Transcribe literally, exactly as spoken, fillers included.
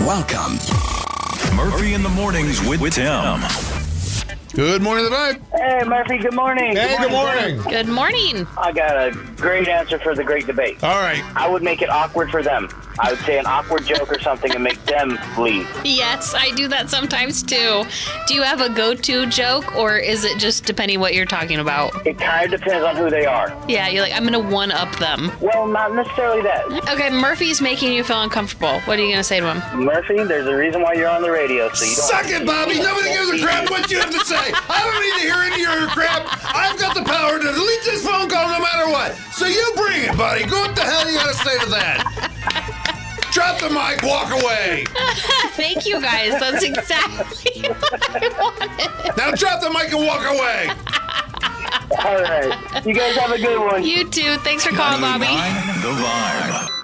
Welcome. Murphy in the Mornings with, with Tim. Good morning, the vibe. Hey, Murphy, good morning. Hey, good morning. Good morning. I got a great answer for the great debate. All right. I would make it awkward for them. I would say an awkward joke or something and make them leave. Yes, I do that sometimes too. Do you have a go-to joke, or is it just depending what you're talking about? It kind of depends on who they are. Yeah, you're like, I'm going to one-up them. Well, not necessarily that. Okay, Murphy's making you feel uncomfortable. What are you going to say to him? Murphy, there's a reason why you're on the radio, so you don't... Suck it, Bobby. Nobody gives a crap what you have to say. I don't need to hear any of your crap. I've got the power to delete this phone call no matter what. So you bring it, buddy. Go what the hell you got to say to that. Drop the mic, walk away. Thank you, guys. That's exactly what I wanted. Now drop the mic and walk away. All right. You guys have a good one. You too. Thanks for calling, Bobby. ninety-nine The Vibe.